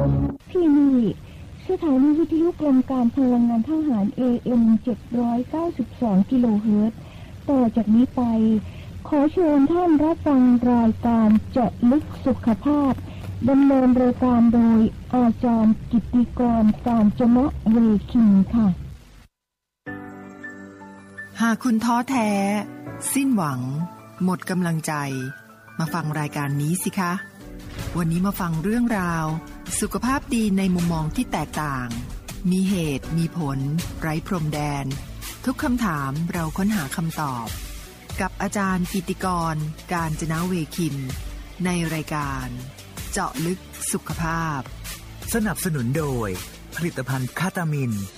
ที่นี่สถานีวิทยุกรมการพลังงานทหาร AM 792 กิโลเฮิรตซ์ต่อจากนี้ไปขอเชิญท่านรับฟังรายการเจาะลึกสุขภาพดำเนินรายการโดยอาจารย์กิตติกร กาญจนะเวคินค่ะหากคุณท้อแท้สิ้นหวังหมดกำลังใจมาฟังรายการนี้สิคะวันนี้มาฟังเรื่องราวสุขภาพดีในมุมมองที่แตกต่างมีเหตุมีผลไร้พรมแดนทุกคำถามเราค้นหาคำตอบกับอาจารย์กิตติกร กาญจนะเวคินในรายการเจาะลึกสุขภาพสนับสนุนโดยผลิตภัณฑ์คาตามิน